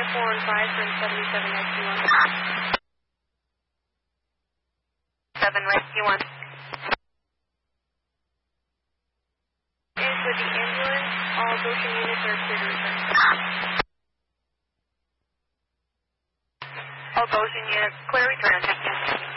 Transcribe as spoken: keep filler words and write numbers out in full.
at four one five from seventy-seven Rescue one. seven Rescue one. Is with the ambulance. All Goshen units are clear to return. All Goshen units clear return. Thank you.